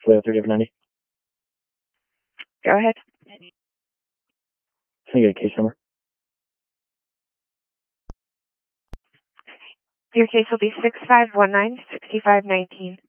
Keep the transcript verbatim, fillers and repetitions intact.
Toyota thirty over ninety. Go ahead. Can I get a case number? Your case will be six five one nine, six five one nine.